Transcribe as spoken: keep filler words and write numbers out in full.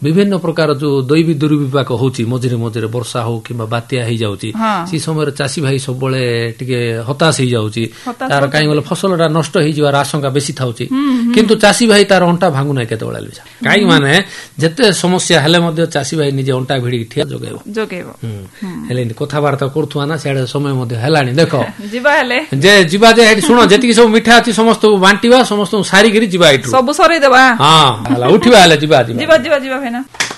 विभिन्न प्रकार जो दैवी दुर्विपाक होची मझिरे मझिरे वर्षा हो किंबा बात्या हो जाउची सी समय चासी भाई सब बळे टिके हताश हो जाउची तार काई बोले फसलटा नष्ट हो जिवार आशंका बेसी थाउची किंतु चासी भाई तार अंटा भांगु नै केते बळे काई माने जते समस्या हेले मध्ये चासी भाई निजे अंटा भिडी ठिया जोगेबो जोगेबो हेले कथा वार्ता करथुआ ना सेडे समय मध्ये हेलानी देखो जिबा हेले जे जिबा जे हेडी सुनो जति सब मिठा अछि समस्त बांटीवा समस्त सारी गिरी जिबा इटु सब सरे देबा हां हला उठिबा हेले जिबा जिबा जिबा जिबा भाइना